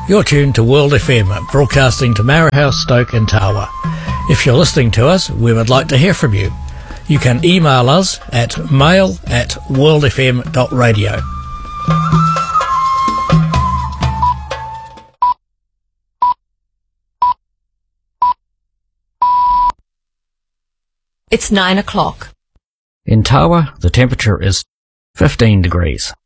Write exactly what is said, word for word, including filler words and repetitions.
You're tuned to World F M, broadcasting to Marahau, Stoke and Tawa. If you're listening to us, we would like to hear from you. You can email us at mail at world f m dot radio. It's nine o'clock. In Tawa, the temperature is fifteen degrees.